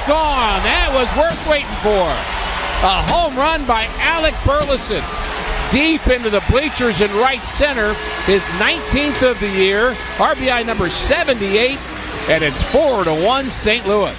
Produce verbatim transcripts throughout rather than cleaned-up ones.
gone. That was worth waiting for. A home run by Alec Burleson. Deep into the bleachers in right center. His nineteenth of the year. R B I number seventy-eight. And it's four to one Saint Louis.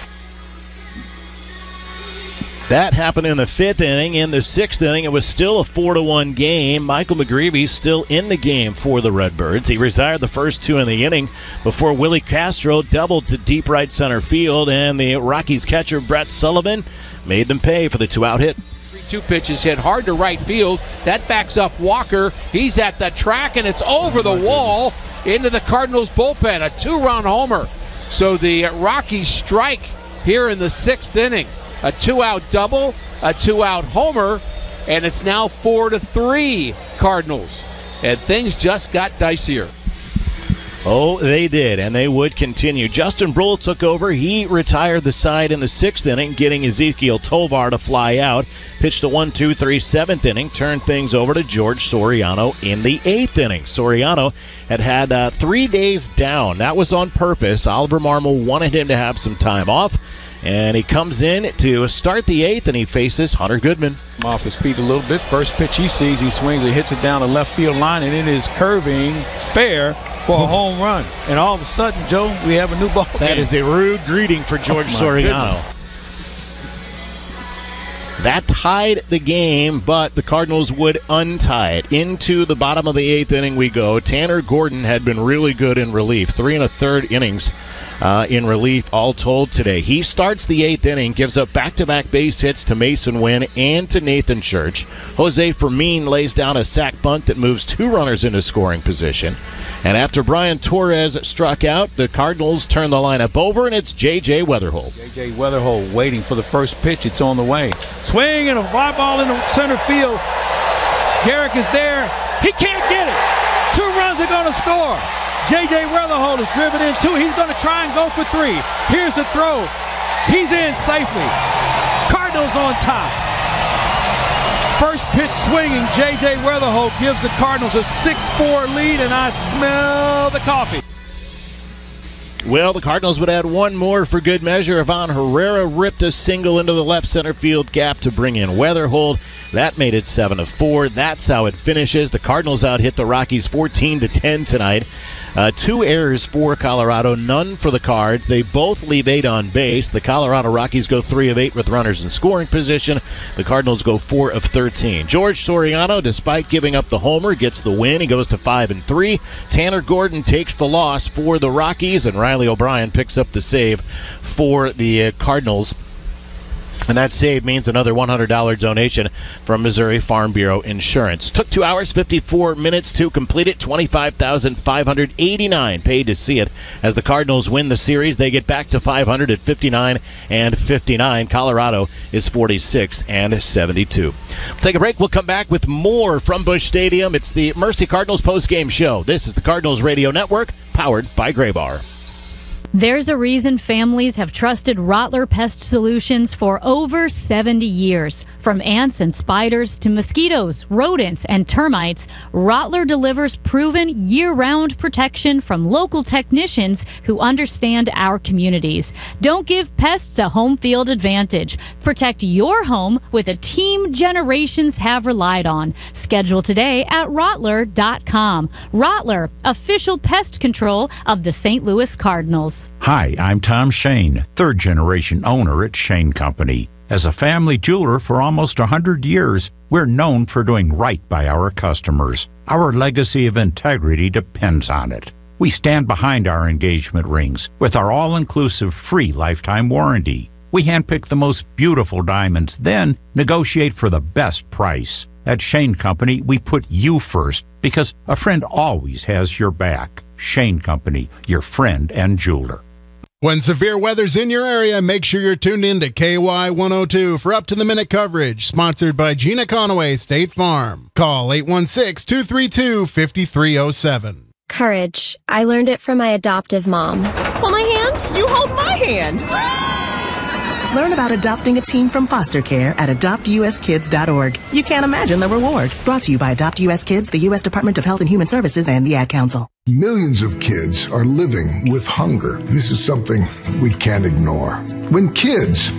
That happened in the fifth inning. In the sixth inning, it was still a four to one game. Michael McGreevy still in the game for the Redbirds. He retired the first two in the inning before Willie Castro doubled to deep right center field, and the Rockies catcher Brett Sullivan made them pay for the two-out hit. Two pitches hit hard to right field. That backs up Walker. He's at the track, and it's over the wall into the Cardinals bullpen. A two-run homer. So the Rockies strike here in the sixth inning. A two-out double, a two-out homer, and it's now four to three Cardinals. And things just got dicier. Oh, they did, and they would continue. Justin Brull took over. He retired the side in the sixth inning, getting Ezekiel Tovar to fly out. Pitched a one two three seventh inning, turned things over to George Soriano in the eighth inning. Soriano had had uh, three days down. That was on purpose. Oliver Marmol wanted him to have some time off, and he comes in to start the eighth, and he faces Hunter Goodman. Off his feet a little bit. First pitch he sees, he swings, he hits it down the left field line, and it is curving fair for a home run. And all of a sudden, Joe, we have a new ball game. That is a rude greeting for George oh Soriano. Goodness. That tied the game, but the Cardinals would untie it. Into the bottom of the eighth inning we go. Tanner Gordon had been really good in relief. Three and a third innings uh, in relief all told today. He starts the eighth inning, gives up back-to-back base hits to Mason Wynn and to Nathan Church. Jose Fermin lays down a sac bunt that moves two runners into scoring position. And after Brian Torres struck out, the Cardinals turn the lineup over, and it's J J Weatherholt. J J Weatherholt waiting for the first pitch. It's on the way. Swing and a fly ball into center field. Garrick is there. He can't get it. Two runs are going to score. J J Weatherholt is driven in two. He's going to try and go for three. Here's the throw. He's in safely. Cardinals on top. First pitch swinging, J J Weatherholt gives the Cardinals a six four lead, and I smell the coffee. Well, the Cardinals would add one more for good measure. Ivan Herrera ripped a single into the left center field gap to bring in Weatherholt. That made it seven to four. That's how it finishes. The Cardinals out-hit the Rockies fourteen to ten tonight. Uh, two errors for Colorado, none for the Cards. They both leave eight on base. The Colorado Rockies go three of eight with runners in scoring position. The Cardinals go four of thirteen. George Soriano, despite giving up the homer, gets the win. He goes to five and three. Tanner Gordon takes the loss for the Rockies, and Riley O'Brien picks up the save for the uh, Cardinals. And that save means another one hundred dollars donation from Missouri Farm Bureau Insurance. Took two hours, fifty-four minutes to complete it. twenty-five thousand five hundred eighty-nine paid to see it. As the Cardinals win the series, they get back to five hundred at fifty-nine and fifty-nine. Colorado is forty-six and seventy-two. We'll take a break. We'll come back with more from Busch Stadium. It's the Mercy Cardinals postgame show. This is the Cardinals Radio Network, powered by Graybar. There's a reason families have trusted Rottler Pest Solutions for over seventy years. From ants and spiders to mosquitoes, rodents, and termites, Rottler delivers proven year-round protection from local technicians who understand our communities. Don't give pests a home field advantage. Protect your home with a team generations have relied on. Schedule today at Rottler dot com. Rottler, official pest control of the Saint Louis Cardinals. Hi, I'm Tom Shane, third-generation owner at Shane Company. As a family jeweler for almost one hundred years, we're known for doing right by our customers. Our legacy of integrity depends on it. We stand behind our engagement rings with our all-inclusive free lifetime warranty. We handpick the most beautiful diamonds, then negotiate for the best price. At Shane Company, we put you first because a friend always has your back. Shane Company, your friend and jeweler. When severe weather's in your area, make sure you're tuned in to K Y one oh two for up-to-the-minute coverage, sponsored by Gina Conaway State Farm. Call eight one six, two three two, five three zero seven. Courage. I learned it from my adoptive mom. Hold my hand. You hold my hand. Learn about adopting a teen from foster care at adopt u s kids dot org. You can't imagine the reward. Brought to you by Adopt U S Kids, the U S Department of Health and Human Services, and the Ad Council. Millions of kids are living with hunger. This is something we can't ignore. When kids